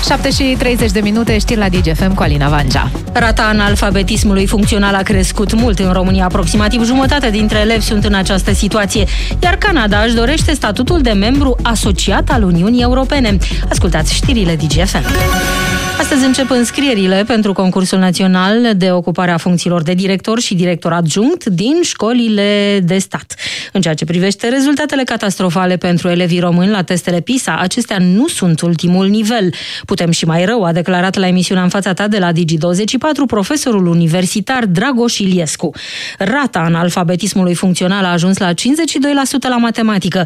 7:30, știri la DGFM cu Alina Vangea. Rata analfabetismului funcțional a crescut mult în România. Aproximativ jumătate dintre elevi sunt în această situație, iar Canada își dorește statutul de membru asociat al Uniunii Europene. Ascultați știrile DGFM. Astăzi încep înscrierile pentru concursul național de ocupare a funcțiilor de director și director adjunct din școlile de stat. În ceea ce privește rezultatele catastrofale pentru elevii români la testele PISA, acestea nu sunt ultimul nivel. Putem și mai rău, a declarat la emisiunea În fața ta de la Digi24 profesorul universitar Dragoș Iliescu. Rata analfabetismului funcțional a ajuns la 52% la matematică,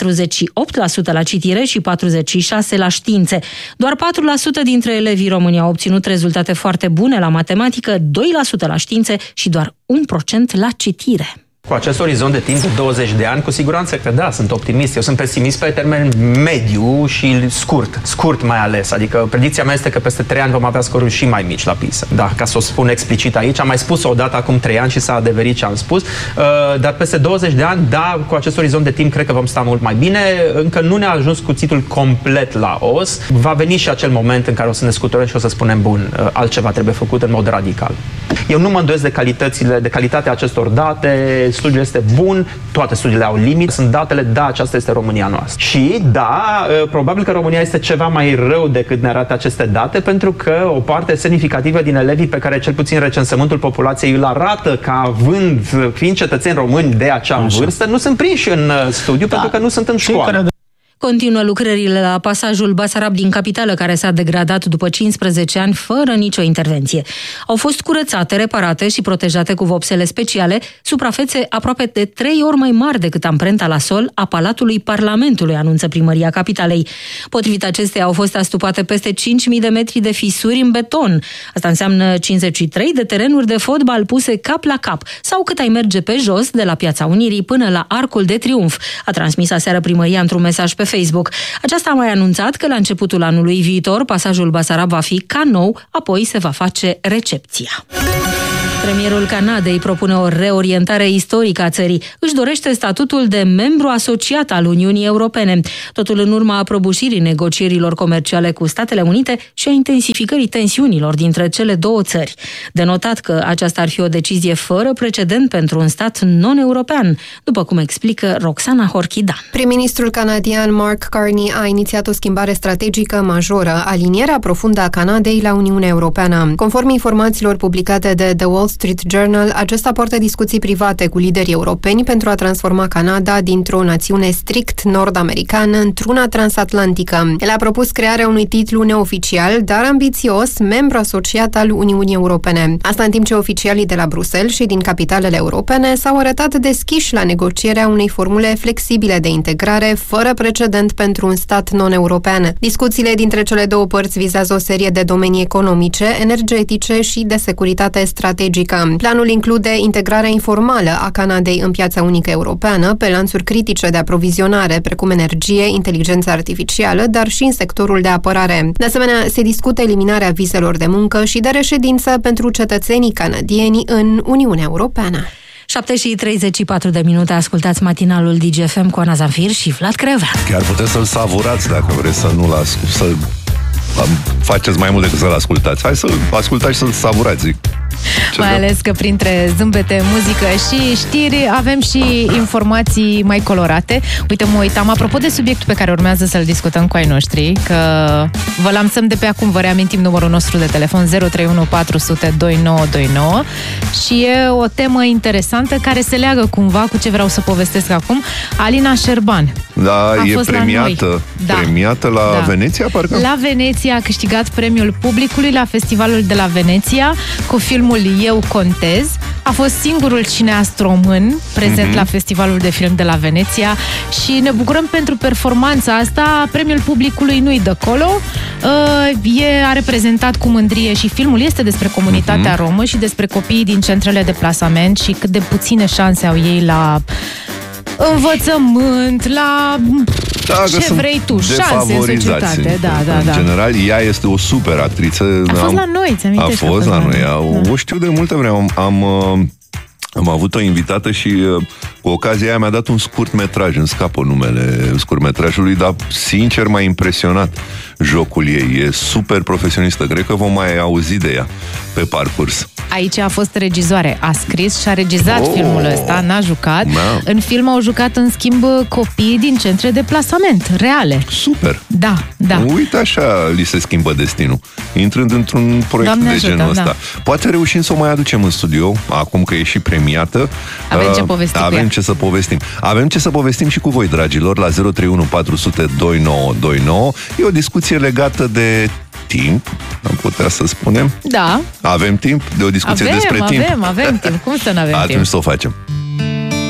48% la citire și 46% la științe. Doar 4% dintre elevii români au obținut rezultate foarte bune la matematică, 2% la științe și doar 1% la citire. Cu acest orizont de timp de 20 de ani, cu siguranță că da, sunt optimist. Eu sunt pesimist pe termen mediu și scurt mai ales. Adică predicția mea este că peste 3 ani vom avea scoruri și mai mici la PISA. Da, ca să o spun explicit aici, am mai spus-o odată acum 3 ani și s-a adeverit ce am spus, dar peste 20 de ani, da, cu acest orizont de timp cred că vom sta mult mai bine. Încă nu ne-a ajuns cuțitul complet la os. Va veni și acel moment în care o să ne scuturăm și o să spunem, bun, altceva trebuie făcut în mod radical. Eu nu mă îndoiesc de calitatea acestor date. Studiul este bun, toate studiile au limite, sunt datele, da, aceasta este România noastră. Și da, probabil că România este ceva mai rău decât ne arată aceste date, pentru că o parte semnificativă din elevii pe care cel puțin recensământul populației îl arată ca fiind cetățeni români de acea vârstă, nu sunt prinși în studiu pentru că nu sunt în școală. Continuă lucrările la pasajul Basarab din capitală, care s-a degradat după 15 ani fără nicio intervenție. Au fost curățate, reparate și protejate cu vopsele speciale suprafețe aproape de 3 ori mai mari decât amprenta la sol a Palatului Parlamentului, anunță Primăria Capitalei. Potrivit acesteia au fost astupate peste 5.000 de metri de fisuri în beton. Asta înseamnă 53 de terenuri de fotbal puse cap la cap, sau cât ai merge pe jos de la Piața Unirii până la Arcul de Triunf, a transmis aseară Primăria într-un mesaj pe Facebook. Aceasta a mai anunțat că la începutul anului viitor pasajul Basarab va fi ca nou, apoi se va face recepția. Premierul Canadei propune o reorientare istorică a țării. Își dorește statutul de membru asociat al Uniunii Europene. Totul în urma prăbușirii negocierilor comerciale cu Statele Unite și a intensificării tensiunilor dintre cele două țări. De notat că aceasta ar fi o decizie fără precedent pentru un stat non-european, după cum explică Roxana Horchidan. Prim-ministrul canadian Mark Carney a inițiat o schimbare strategică majoră, alinierea profundă a Canadei la Uniunea Europeană. Conform informațiilor publicate de The Wall Street Journal, acesta poartă discuții private cu liderii europeni pentru a transforma Canada dintr-o națiune strict nord-americană într-una transatlantică. El a propus crearea unui titlu neoficial, dar ambițios, membru asociat al Uniunii Europene. Asta în timp ce oficialii de la Bruxelles și din capitalele europene s-au arătat deschiși la negocierea unei formule flexibile de integrare fără precedent pentru un stat non-european. Discuțiile dintre cele două părți vizează o serie de domenii economice, energetice și de securitate strategică. Planul include integrarea informală a Canadei în piața unică europeană, pe lanțuri critice de aprovizionare, precum energie, inteligență artificială, dar și în sectorul de apărare. De asemenea, se discută eliminarea vizelor de muncă și de reședință pentru cetățenii canadieni în Uniunea Europeană. 7:34, ascultați matinalul DGFM cu Ana Zanfir și Vlad Crevean. Chiar puteți să-l savurați dacă vreți să nu-l faceți mai mult decât să-l ascultați. Hai să-l ascultați și să-l savurați. Mai ales că printre zâmbete, muzică și știri avem și informații mai colorate. Uite, mă uitam, apropo de subiectul pe care urmează să-l discutăm cu ai noștri, că vă lansăm de pe acum, vă reamintim numărul nostru de telefon 031 400 2929 și e o temă interesantă care se leagă cumva cu ce vreau să povestesc acum. Alina Șerban. Da, e premiată. Premiată la Veneția, parcă? La Veneția a câștigat premiul publicului la Festivalul de la Veneția cu filmul Eu Contez. A fost singurul cineast român prezent la Festivalul de Film de la Veneția și ne bucurăm pentru performanța asta. Premiul publicului nu-i de acolo. A reprezentat cu mândrie și filmul este despre comunitatea romă și despre copiii din centrele de plasament și cât de puține șanse au ei la învățământ, la ce vrei tu, șanse în societate. În general, ea este o super actriță. A fost la noi, ți-am A fost la noi. O știu de multă vreme. Am avut o invitată și cu ocazia aia mi-a dat un scurtmetraj, îmi scapă numele scurtmetrajului, dar sincer m-a impresionat jocul ei. E super profesionistă, cred că vom mai auzi de ea pe parcurs. Aici a fost regizoare, a scris și a regizat filmul ăsta, n-a jucat. În film au jucat, în schimb, copii din centre de plasament, reale. Super! Da. Uite așa li se schimbă destinul, intrând într-un proiect de genul ăsta. Da. Poate reușim să o mai aducem în studio, acum că e și premiată. Avem ce povesti cu ea. Avem ce să povestim. Avem ce să povestim și cu voi, dragilor, la 031 400 2929. E o discuție legată de timp, am putea să spunem. Da. Avem timp de o discuție despre timp. Avem timp. Cum să n-avem timp? Atunci să o facem.